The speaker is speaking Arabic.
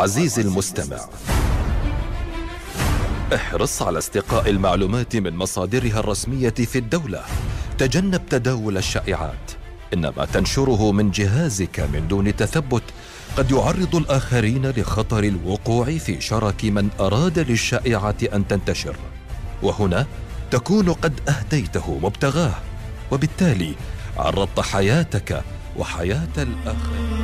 عزيزي المستمع، احرص على استقاء المعلومات من مصادرها الرسمية في الدولة. تجنب تداول الشائعات، إن ما تنشره من جهازك من دون تثبت قد يعرض الآخرين لخطر الوقوع في شرك من أراد للشائعة أن تنتشر، وهنا تكون قد أهديته مبتغاه، وبالتالي عرضت حياتك وحياة الآخرين.